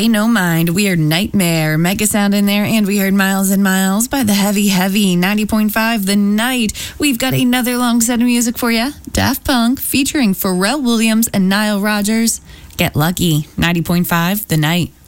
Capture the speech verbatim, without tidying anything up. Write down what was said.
Pay No Mind, Weird Nightmare, Mega Sound in there, and we heard Miles and Miles by the Heavy Heavy, ninety point five The Night. We've got another long set of music for you. Daft Punk featuring Pharrell Williams and Nile Rodgers. Get Lucky, ninety point five The Night.